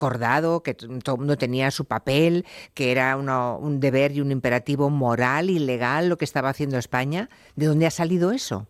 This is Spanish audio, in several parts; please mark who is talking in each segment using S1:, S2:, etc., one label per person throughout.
S1: acordado, que todo el mundo tenía su papel, que era un deber y un imperativo moral y legal lo que estaba haciendo España. ¿De dónde ha salido eso?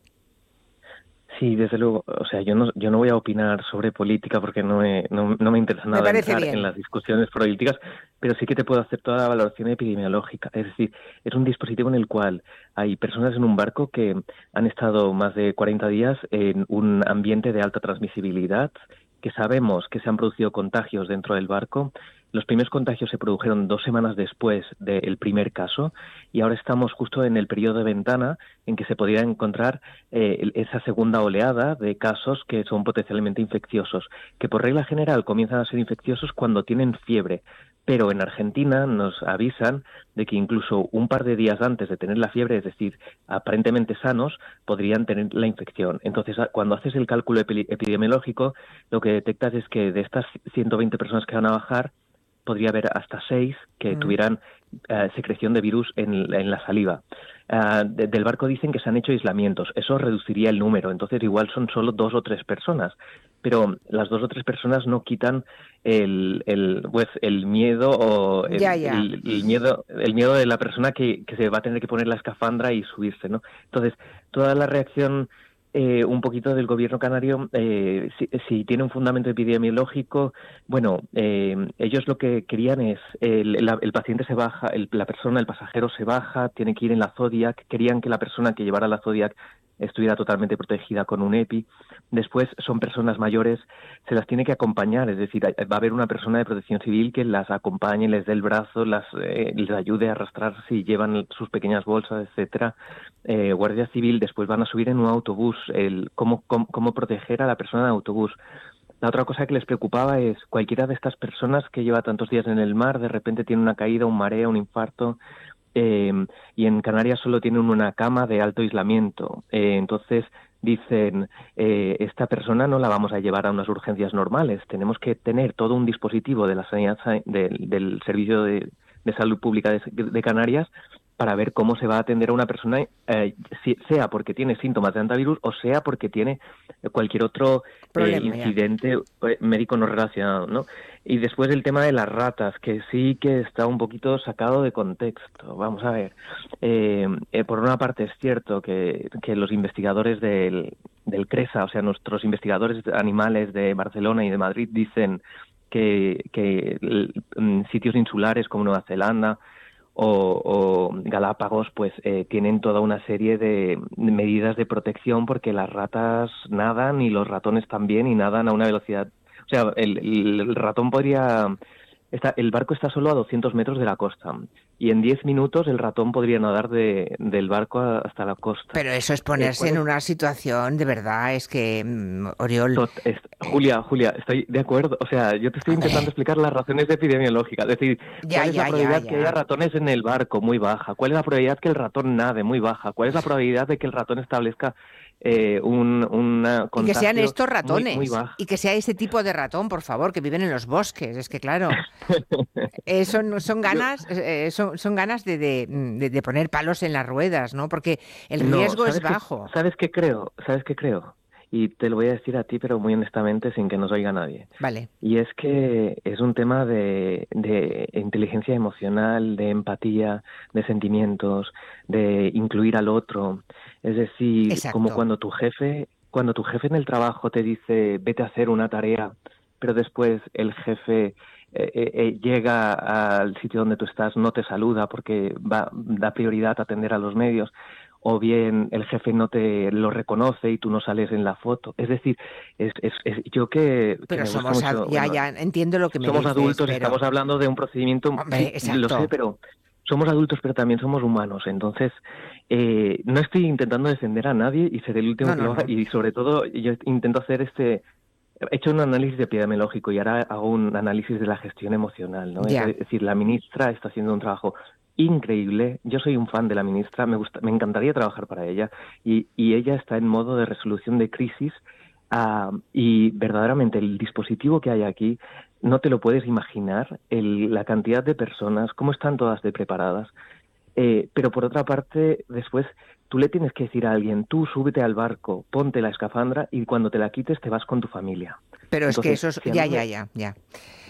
S2: Sí, desde luego. O sea, yo no voy a opinar sobre política porque no me interesa
S1: Me
S2: nada
S1: parece
S2: entrar en
S1: bien.
S2: las discusiones políticas, pero sí que te puedo hacer toda la valoración epidemiológica. Es decir, es un dispositivo en el cual hay personas en un barco que han estado más de 40 días en un ambiente de alta transmisibilidad, que sabemos que se han producido contagios dentro del barco. Los primeros contagios se produjeron 2 semanas después del primer caso y ahora estamos justo en el periodo de ventana en que se podría encontrar esa segunda oleada de casos que son potencialmente infecciosos, que por regla general comienzan a ser infecciosos cuando tienen fiebre. Pero en Argentina nos avisan de que incluso un par de días antes de tener la fiebre, es decir, aparentemente sanos, podrían tener la infección. Entonces, cuando haces el cálculo epidemiológico, lo que detectas es que de estas 120 personas que van a bajar, podría haber hasta 6 que
S1: Mm.
S2: tuvieran secreción de virus en la saliva. Del barco dicen que se han hecho aislamientos. Eso reduciría el número. Entonces, igual son solo 2 o 3 personas. Pero las 2 o 3 personas no quitan pues, el miedo o
S1: Ya, ya.
S2: el miedo de la persona que se va a tener que poner la escafandra y subirse, ¿no? Entonces, toda la reacción un poquito del gobierno canario, si tiene un fundamento epidemiológico, bueno, ellos lo que querían es, el paciente se baja, la persona, el pasajero se baja, tiene que ir en la Zodiac, querían que la persona que llevara la Zodiac estuviera totalmente protegida con un EPI. Después son personas mayores, se las tiene que acompañar, es decir, va a haber una persona de protección civil que las acompañe, les dé el brazo, les ayude a arrastrar si llevan sus pequeñas bolsas, etcétera. Guardia Civil, después van a subir en un autobús, cómo proteger a la persona en autobús. La otra cosa que les preocupaba es cualquiera de estas personas que lleva tantos días en el mar, de repente tiene una caída, un mareo, un infarto, eh, y en Canarias solo tienen una cama de alto aislamiento. Entonces dicen, esta persona no la vamos a llevar a unas urgencias normales, tenemos que tener todo un dispositivo de la sanidad, del Servicio de Salud Pública de Canarias para ver cómo se va a atender a una persona, sea porque tiene síntomas de antivirus o sea porque tiene cualquier otro
S1: Problema, ya.
S2: incidente médico no relacionado, ¿no? Y después el tema de las ratas, que sí que está un poquito sacado de contexto. Vamos a ver. Por una parte es cierto que los investigadores del CRESA, o sea, nuestros investigadores animales de Barcelona y de Madrid, dicen que sitios insulares como Nueva Zelanda o Galápagos pues tienen toda una serie de medidas de protección porque las ratas nadan y los ratones también y nadan a una velocidad, o sea, el ratón podría el barco está solo a 200 metros de la costa y en 10 minutos el ratón podría nadar del barco hasta la costa.
S1: Pero eso es ponerse
S2: ¿Cuál
S1: en
S2: es?
S1: una situación, de verdad, es que, Oriol,
S2: Julia, estoy de acuerdo. O sea, yo te estoy intentando
S1: hombre,
S2: explicar las razones epidemiológicas. Es decir,
S1: ya,
S2: ¿cuál es la
S1: ya, ya,
S2: probabilidad que haya
S1: ya.
S2: ratones en el barco? Muy baja. ¿Cuál es la probabilidad que el ratón nade? Muy baja. ¿Cuál es la probabilidad de que el ratón establezca un
S1: Y que sean
S2: contagio?
S1: estos
S2: Muy, muy
S1: ratones,
S2: baja.
S1: y que sea ese tipo de ratón, por favor, que viven en los bosques. Es que, claro, son
S2: Yo,
S1: ganas, son ganas de poner palos en las ruedas, ¿no? Porque el
S2: no,
S1: riesgo es bajo.
S2: ¿sabes qué creo? ¿Sabes qué creo? Y te lo voy a decir a ti, pero muy honestamente, sin que nos oiga nadie.
S1: Vale,
S2: Y es que es un tema de inteligencia emocional, de empatía, de sentimientos, de incluir al otro. Es decir, como
S1: exacto.
S2: cuando tu jefe en el trabajo te dice vete a hacer una tarea, pero después el jefe llega al sitio donde tú estás, no te saluda porque da prioridad a atender a los medios, o bien el jefe no te lo reconoce y tú no sales en la foto. Es decir, yo que
S1: Pero
S2: me gusta mucho,
S1: ya,
S2: bueno,
S1: ya, entiendo lo que me
S2: somos
S1: dices,
S2: adultos, estamos
S1: pero,
S2: hablando de un procedimiento,
S1: hombre,
S2: sí, lo sé,
S1: exacto.
S2: pero somos adultos, pero también somos humanos. Entonces, no estoy intentando defender a nadie y ser el último
S1: No,
S2: que
S1: no,
S2: lo haga.
S1: no.
S2: Y sobre todo, yo intento hacer he hecho un análisis epidemiológico y ahora hago un análisis de la gestión emocional, ¿no? Es
S1: Ya.
S2: decir, la ministra está haciendo un trabajo increíble. Yo soy un fan de la ministra, me encantaría trabajar para ella y ella está en modo de resolución de crisis. Y verdaderamente el dispositivo que hay aquí no te lo puedes imaginar, la cantidad de personas, cómo están todas de preparadas. Pero por otra parte, después tú le tienes que decir a alguien, tú súbete al barco, ponte la escafandra y cuando te la quites te vas con tu familia.
S1: Pero es que
S2: Entonces,
S1: eso es,
S2: si a
S1: ya,
S2: mí
S1: ya,
S2: me,
S1: ya, ya.